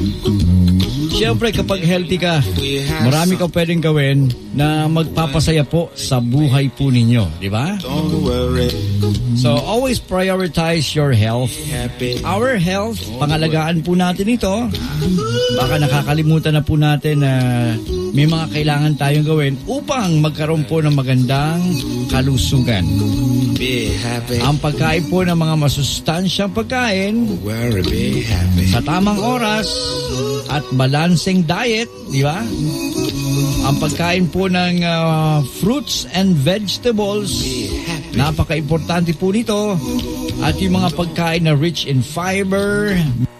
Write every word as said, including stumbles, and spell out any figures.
Siyempre, kapag healthy ka, marami kang pwedeng gawin na magpapasaya po sa buhay po ninyo. Di ba? So, always prioritize your health. Our health, pangalagaan po natin ito. Baka nakakalimutan na po natin na may mga kailangan tayong gawin upang magkaroon po ng magandang kalusugan. Ang pagkain po ng mga masustansyang pagkain sa tamang oras at balancing diet, di ba? Ang pagkain po ng uh, fruits and vegetables, napaka-importante po nito. At yung mga pagkain na rich in fiber,